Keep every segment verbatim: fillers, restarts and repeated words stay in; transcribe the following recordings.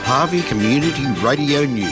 Harvey Community Radio News.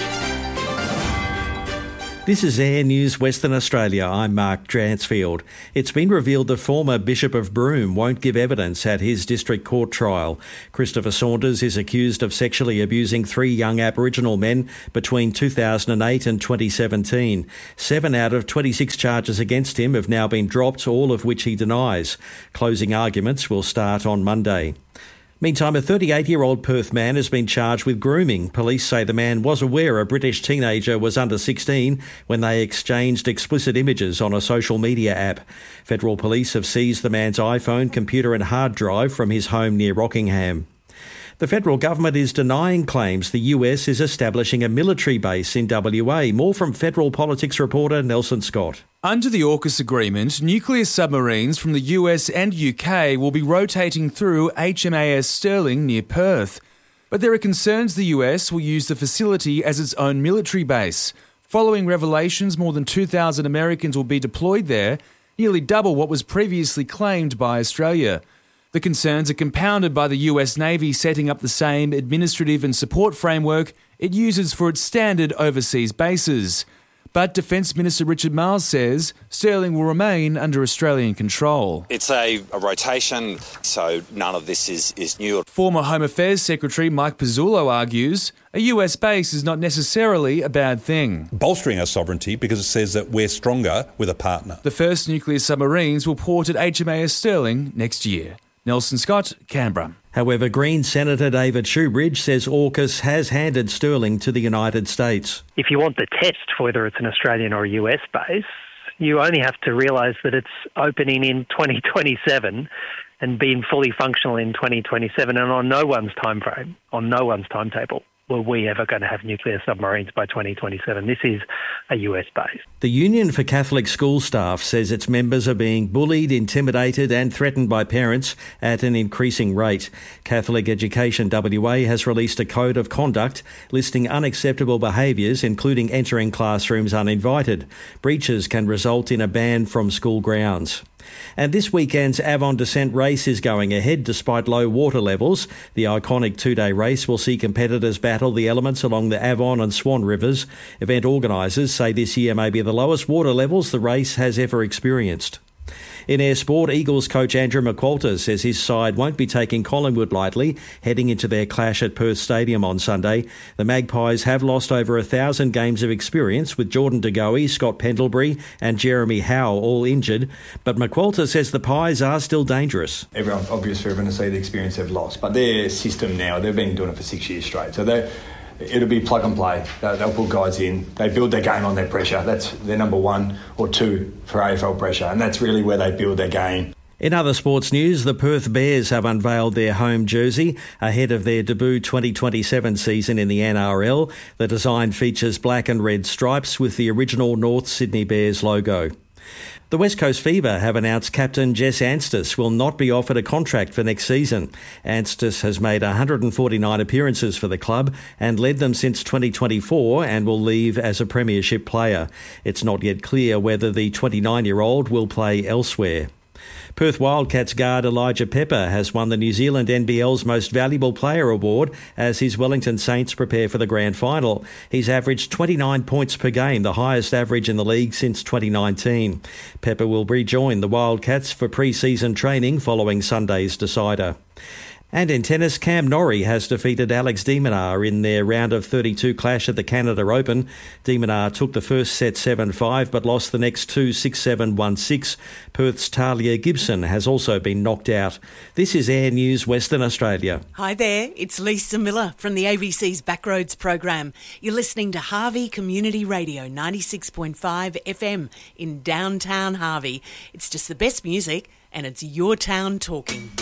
This is Air News Western Australia. I'm Mark Dransfield. It's been revealed the former Bishop of Broome won't give evidence at his district court trial. Christopher Saunders is accused of sexually abusing three young Aboriginal men between two thousand eight and twenty seventeen. Seven out of twenty-six charges against him have now been dropped, all of which he denies. Closing arguments will start on Monday. Meantime, a thirty-eight-year-old Perth man has been charged with grooming. Police say the man was aware a British teenager was under sixteen when they exchanged explicit images on a social media app. Federal police have seized the man's iPhone, computer and hard drive from his home near Rockingham. The federal government is denying claims the U S is establishing a military base in W A. More from Federal Politics reporter Nelson Scott. Under the AUKUS agreement, nuclear submarines from the U S and U K will be rotating through H M A S Stirling near Perth. But there are concerns the U S will use the facility as its own military base. Following revelations, more than two thousand Americans will be deployed there, nearly double what was previously claimed by Australia. The concerns are compounded by the U S Navy setting up the same administrative and support framework it uses for its standard overseas bases. But Defence Minister Richard Marles says Stirling will remain under Australian control. It's a, a rotation, so none of this is, is new. Former Home Affairs Secretary Mike Pizzullo argues a U S base is not necessarily a bad thing. Bolstering our sovereignty because it says that we're stronger with a partner. The first nuclear submarines will port at H M A S Stirling next year. Nelson Scott, Canberra. However, Green Senator David Shoebridge says AUKUS has handed Stirling to the United States. If you want the test for whether it's an Australian or a U S base, you only have to realise that it's opening in twenty twenty-seven and being fully functional in twenty twenty-seven, and on no one's time frame, on no one's timetable, were we ever going to have nuclear submarines by twenty twenty-seven. This is a U S base. The Union for Catholic School Staff says its members are being bullied, intimidated and threatened by parents at an increasing rate. Catholic Education W A has released a code of conduct listing unacceptable behaviours, including entering classrooms uninvited. Breaches can result in a ban from school grounds. And this weekend's Avon Descent race is going ahead despite low water levels. The iconic two-day race will see competitors battle the elements along the Avon and Swan rivers. Event organisers say this year may be the lowest water levels the race has ever experienced. In air sport, Eagles coach Andrew McQualter says his side won't be taking Collingwood lightly, heading into their clash at Perth Stadium on Sunday. The Magpies have lost over a thousand games of experience, with Jordan De Goey, Scott Pendlebury and Jeremy Howe all injured. But McQualter says the Pies are still dangerous. Everyone, obvious for everyone to see the experience they've lost, but their system now, they've been doing it for six years straight. So they it'll be plug and play. They'll, they'll put guys in. They build their game on their pressure. That's their number one or two for A F L pressure, and that's really where they build their game. In other sports news, the Perth Bears have unveiled their home jersey ahead of their debut twenty twenty-seven season in the N R L. The design features black and red stripes with the original North Sydney Bears logo. The West Coast Fever have announced captain Jess Anstis will not be offered a contract for next season. Anstis has made one hundred forty-nine appearances for the club and led them since twenty twenty-four and will leave as a premiership player. It's not yet clear whether the twenty-nine-year-old will play elsewhere. Perth Wildcats guard Elijah Pepper has won the New Zealand N B L's Most Valuable Player award as his Wellington Saints prepare for the grand final. He's averaged twenty-nine points per game, the highest average in the league since twenty nineteen. Pepper will rejoin the Wildcats for pre-season training following Sunday's decider. And in tennis, Cam Norrie has defeated Alex de Minaur in their round of thirty-two clash at the Canada Open. De Minaur took the first set seven five but lost the next two six seven one six. Perth's Talia Gibson has also been knocked out. This is Air News Western Australia. Hi there, it's Lisa Miller from the A B C's Backroads program. You're listening to Harvey Community Radio ninety-six point five F M in downtown Harvey. It's just the best music and it's your town talking.